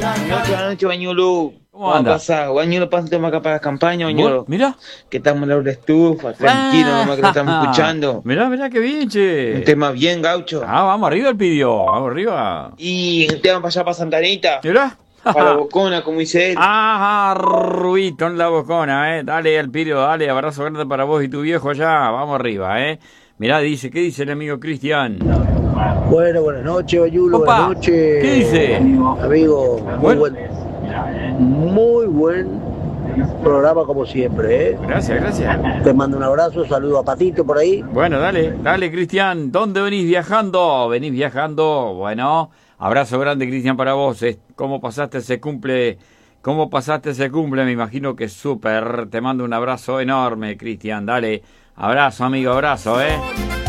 Buenas noches, Bañuelo. ¿Cómo anda? Pasa? Bañuelo, pasa un tema acá para la campaña, Bañuelo. Mira. Que estamos en la hora de estufa, tranquilo, nomás que lo estamos escuchando. Mirá qué bien, che. Un tema bien, gaucho. Vamos arriba el pidió, vamos arriba. Y un tema para allá, para Santa Anita. Mirá. Para la bocona, como dice él. Rubito en la bocona, Dale al pidio, dale, abrazo grande para vos y tu viejo allá, vamos arriba, Mirá, ¿qué dice el amigo Cristian? Bueno, buenas noches, Bayulo, Opa, buenas noches. ¿qué dice? Amigo, muy buen programa como siempre, Gracias. Te mando un abrazo, saludo a Patito por ahí. Bueno, dale, Cristian, ¿dónde venís viajando? Bueno, abrazo grande, Cristian, para vos. ¿Cómo pasaste ese cumple? Me imagino que súper. Te mando un abrazo enorme, Cristian, dale. Abrazo, amigo, abrazo,